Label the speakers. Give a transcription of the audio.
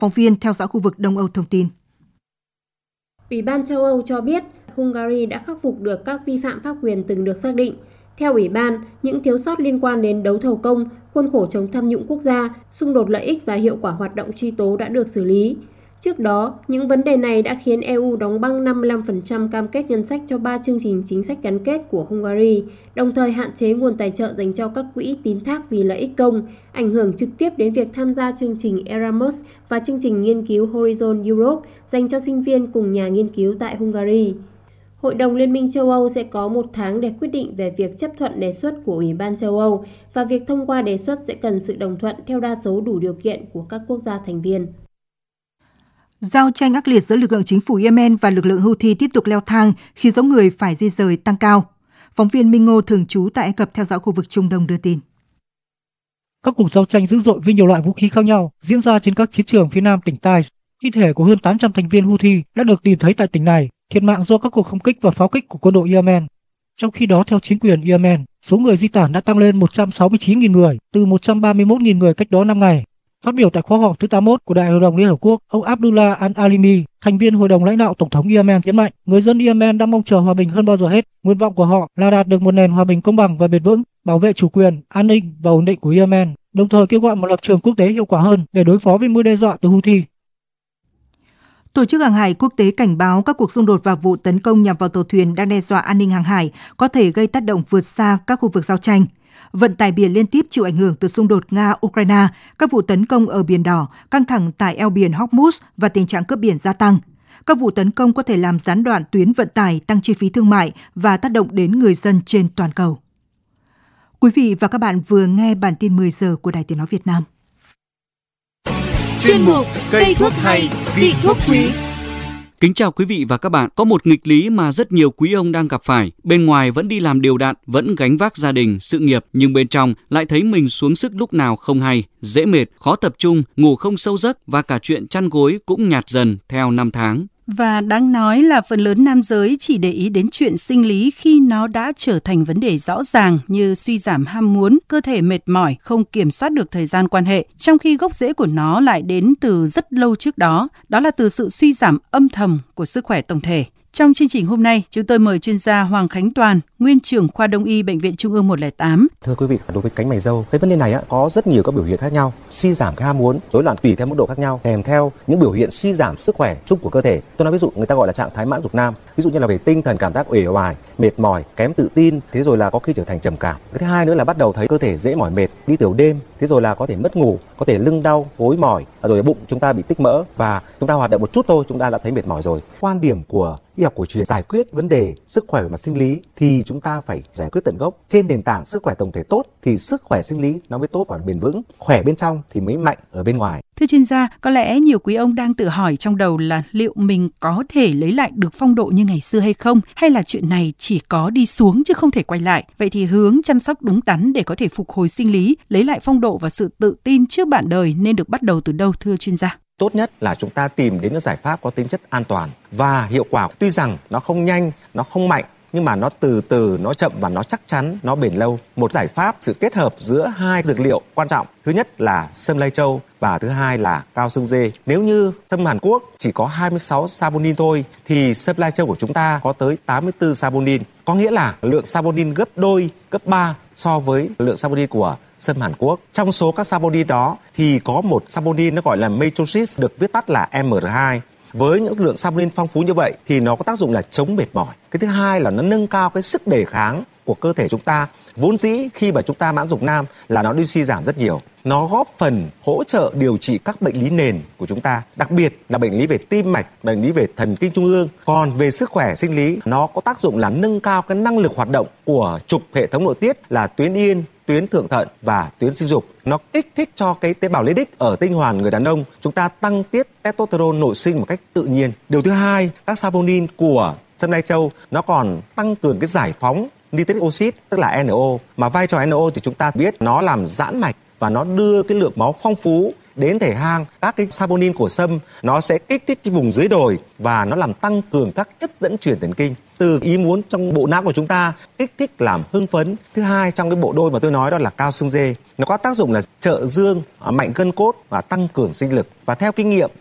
Speaker 1: Phóng viên theo dõi khu vực Đông Âu thông tin.
Speaker 2: Ủy ban châu Âu cho biết Hungary đã khắc phục được các vi phạm pháp quyền từng được xác định. Theo Ủy ban, những thiếu sót liên quan đến đấu thầu công, khuôn khổ chống tham nhũng quốc gia, xung đột lợi ích và hiệu quả hoạt động truy tố đã được xử lý. Trước đó, những vấn đề này đã khiến EU đóng băng 55% cam kết ngân sách cho 3 chương trình chính sách gắn kết của Hungary, đồng thời hạn chế nguồn tài trợ dành cho các quỹ tín thác vì lợi ích công, ảnh hưởng trực tiếp đến việc tham gia chương trình Erasmus và chương trình nghiên cứu Horizon Europe dành cho sinh viên cùng nhà nghiên cứu tại Hungary. Hội đồng Liên minh châu Âu sẽ có 1 tháng để quyết định về việc chấp thuận đề xuất của Ủy ban châu Âu và việc thông qua đề xuất sẽ cần sự đồng thuận theo đa số đủ điều kiện của các quốc gia thành viên.
Speaker 1: Giao tranh ác liệt giữa lực lượng chính phủ Yemen và lực lượng Houthi tiếp tục leo thang khi số người phải di rời tăng cao. Phóng viên Minh Ngô thường trú tại Ai Cập theo dõi khu vực Trung Đông đưa tin.
Speaker 3: Các cuộc giao tranh dữ dội với nhiều loại vũ khí khác nhau diễn ra trên các chiến trường phía nam tỉnh Taiz. Thi thể của hơn 800 thành viên Houthi đã được tìm thấy tại tỉnh này, thiệt mạng do các cuộc không kích và pháo kích của quân đội Yemen. Trong khi đó, theo chính quyền Yemen, số người di tản đã tăng lên 169.000 người, từ 131.000 người cách đó 5 ngày. Phát biểu tại khóa họp thứ 81 của Đại hội đồng Liên Hợp Quốc, ông Abdullah Al-Alimi, thành viên Hội đồng lãnh đạo Tổng thống Yemen nhấn mạnh, người dân Yemen đang mong chờ hòa bình hơn bao giờ hết. Nguyện vọng của họ là đạt được một nền hòa bình công bằng và bền vững, bảo vệ chủ quyền, an ninh và ổn định của Yemen, đồng thời kêu gọi một lập trường quốc tế hiệu quả hơn để đối phó với mối đe dọa từ Houthi.
Speaker 1: Tổ chức Hàng hải Quốc tế cảnh báo các cuộc xung đột và vụ tấn công nhằm vào tàu thuyền đang đe dọa an ninh hàng hải có thể gây tác động vượt xa các khu vực giao tranh. Vận tải biển liên tiếp chịu ảnh hưởng từ xung đột Nga-Ukraine, các vụ tấn công ở Biển Đỏ, căng thẳng tại eo biển Hormuz và tình trạng cướp biển gia tăng. Các vụ tấn công có thể làm gián đoạn tuyến vận tải, tăng chi phí thương mại và tác động đến người dân trên toàn cầu. Quý vị và các bạn vừa nghe bản tin 10 giờ của Đài Tiếng nói Việt Nam.
Speaker 4: Chuyên mục Cây thuốc hay, vị thuốc quý.
Speaker 5: Kính chào quý vị và các bạn. Có một nghịch lý mà rất nhiều quý ông đang gặp phải. Bên ngoài vẫn đi làm đều đặn, vẫn gánh vác gia đình, sự nghiệp, nhưng bên trong lại thấy mình xuống sức lúc nào không hay, dễ mệt, khó tập trung, ngủ không sâu giấc và cả chuyện chăn gối cũng nhạt dần theo năm tháng.
Speaker 6: Và đáng nói là phần lớn nam giới chỉ để ý đến chuyện sinh lý khi nó đã trở thành vấn đề rõ ràng như suy giảm ham muốn, cơ thể mệt mỏi, không kiểm soát được thời gian quan hệ, trong khi gốc rễ của nó lại đến từ rất lâu trước đó, đó là từ sự suy giảm âm thầm của sức khỏe tổng thể. Trong chương trình hôm nay, chúng tôi mời chuyên gia Hoàng Khánh Toàn, nguyên trưởng khoa Đông y Bệnh viện Trung ương 108.
Speaker 7: Thưa quý vị, đối với cánh mày râu, cái vấn đề này có rất nhiều các biểu hiện khác nhau, suy giảm cái ham muốn, rối loạn tùy theo mức độ khác nhau, kèm theo những biểu hiện suy giảm sức khỏe chung của cơ thể. Tôi nói ví dụ người ta gọi là trạng thái mãn dục nam, ví dụ như là về tinh thần cảm giác uể oải, mệt mỏi, kém tự tin, thế rồi là có khi trở thành trầm cảm. Cái thứ hai nữa là bắt đầu thấy cơ thể dễ mỏi mệt, đi tiểu đêm, thế rồi là có thể mất ngủ, có thể lưng đau, gối mỏi, rồi bụng chúng ta bị tích mỡ và chúng ta hoạt động một chút thôi chúng ta đã thấy mệt mỏi rồi. Quan điểm của y học cổ truyền giải quyết vấn đề sức khỏe về mặt sinh lý thì chúng ta phải giải quyết tận gốc. Trên nền tảng sức khỏe tổng thể tốt thì sức khỏe sinh lý nó mới tốt và bền vững, khỏe bên trong thì mới mạnh ở bên ngoài.
Speaker 6: Thưa chuyên gia, có lẽ nhiều quý ông đang tự hỏi trong đầu là liệu mình có thể lấy lại được phong độ như ngày xưa hay không, hay là chuyện này chỉ có đi xuống chứ không thể quay lại. Vậy thì hướng chăm sóc đúng đắn để có thể phục hồi sinh lý, lấy lại phong độ và sự tự tin trước bạn đời nên được bắt đầu từ đâu thưa chuyên gia?
Speaker 7: Tốt nhất là chúng ta tìm đến những giải pháp có tính chất an toàn và hiệu quả. Tuy rằng nó không nhanh, nó không mạnh, nhưng mà nó từ từ, nó chậm và nó chắc chắn, nó bền lâu. Một giải pháp sự kết hợp giữa hai dược liệu quan trọng. Thứ nhất là sâm lai châu và thứ hai là cao xương dê. Nếu như sâm Hàn Quốc chỉ có 26 saponin thôi thì sâm lai châu của chúng ta có tới 84 saponin. Có nghĩa là lượng saponin gấp đôi, gấp 3 so với lượng saponin của sâm Hàn Quốc. Trong số các saponin đó thì có một saponin nó gọi là matrosis, được viết tắt là MR2. Với những lượng saponin phong phú như vậy thì nó có tác dụng là chống mệt mỏi. Cái thứ hai là nó nâng cao cái sức đề kháng của cơ thể chúng ta. Vốn dĩ khi mà chúng ta mãn dục nam là nó đi suy giảm rất nhiều. Nó góp phần hỗ trợ điều trị các bệnh lý nền của chúng ta, đặc biệt là bệnh lý về tim mạch, bệnh lý về thần kinh trung ương. Còn về sức khỏe sinh lý, nó có tác dụng là nâng cao cái năng lực hoạt động của trục hệ thống nội tiết là tuyến yên, tuyến thượng thận và tuyến sinh dục. Nó kích thích cho cái tế bào leydig ở tinh hoàn người đàn ông, chúng ta tăng tiết testosterone nội sinh một cách tự nhiên. Điều thứ hai, các saponin của sâm lai châu nó còn tăng cường cái giải phóng nitric oxide, tức là NO. Mà vai trò NO thì chúng ta biết nó làm giãn mạch và nó đưa cái lượng máu phong phú đến thể hang. Các cái saponin của sâm nó sẽ kích thích cái vùng dưới đồi và nó làm tăng cường các chất dẫn truyền thần kinh từ ý muốn trong bộ não của chúng ta, kích thích làm hưng phấn. Thứ hai, trong cái bộ đôi mà tôi nói đó là cao xương dê, nó có tác dụng là trợ dương, mạnh gân cốt và tăng cường sinh lực. Và theo kinh nghiệm